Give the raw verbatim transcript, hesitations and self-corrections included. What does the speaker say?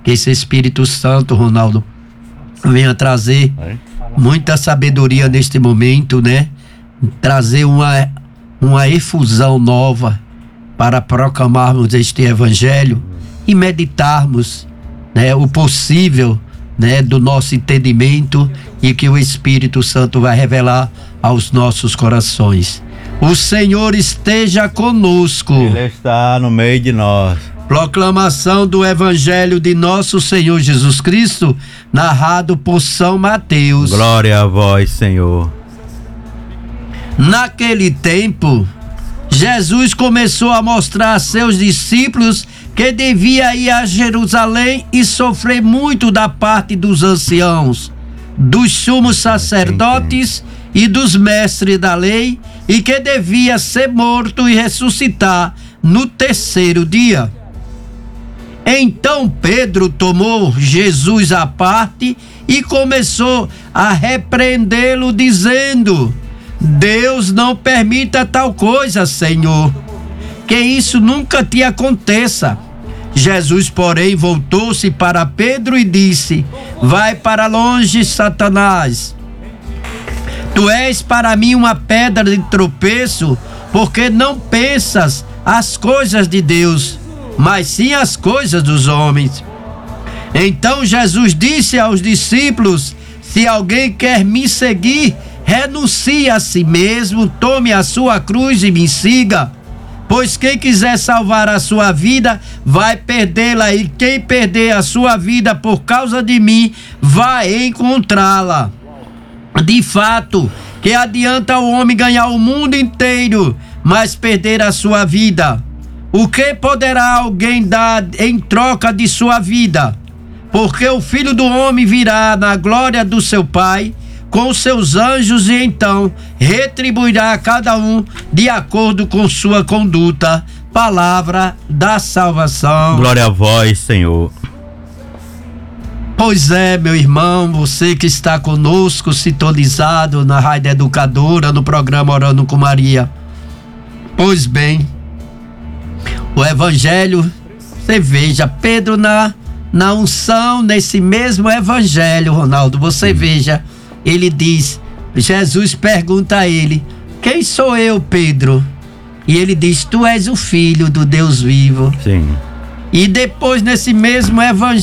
Que esse Espírito Santo, Ronaldo, venha trazer muita sabedoria neste momento, né? Trazer uma, uma efusão nova para proclamarmos este evangelho e meditarmos, né, o possível, né, do nosso entendimento, e que o Espírito Santo vai revelar aos nossos corações. O Senhor esteja conosco. Ele está no meio de nós. Proclamação do Evangelho de nosso Senhor Jesus Cristo, narrado por São Mateus. Glória a vós, Senhor. Naquele tempo, Jesus começou a mostrar a seus discípulos que devia ir a Jerusalém e sofrer muito da parte dos anciãos, dos sumos sacerdotes e dos mestres da lei, e que devia ser morto e ressuscitar no terceiro dia. Então Pedro tomou Jesus à parte e começou a repreendê-lo, dizendo: Deus não permita tal coisa, Senhor, que isso nunca te aconteça. Jesus, porém, voltou-se para Pedro e disse: Vai para longe, Satanás. Tu és para mim uma pedra de tropeço, porque não pensas as coisas de Deus, mas sim as coisas dos homens. Então Jesus disse aos discípulos: Se alguém quer me seguir, renuncie a si mesmo, tome a sua cruz e me siga. Pois quem quiser salvar a sua vida, vai perdê-la, e quem perder a sua vida por causa de mim, vai encontrá-la. De fato, que adianta o homem ganhar o mundo inteiro, mas perder a sua vida? O que poderá alguém dar em troca de sua vida? Porque o Filho do Homem virá na glória do seu Pai com seus anjos, e então retribuirá a cada um de acordo com sua conduta. Palavra da salvação. Glória a vós, Senhor. Pois é, meu irmão, você que está conosco, sintonizado na Rádio Educadora, no programa Orando com Maria. Pois bem, o Evangelho, você veja, Pedro na, na unção, nesse mesmo Evangelho, Ronaldo, você veja, ele diz, Jesus pergunta a ele: Quem sou eu, Pedro? E ele diz: Tu és o Filho do Deus vivo. Sim. E depois, nesse mesmo Evangelho,